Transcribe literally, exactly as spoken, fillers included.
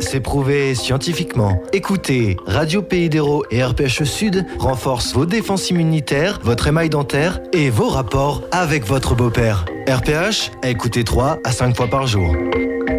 c'est prouvé scientifiquement. Écoutez, Radio Pays d'Hérault et R P H E Sud renforcent vos défenses immunitaires, votre émail dentaire et vos rapports avec votre beau-père. R P H, à écouter trois à cinq fois par jour.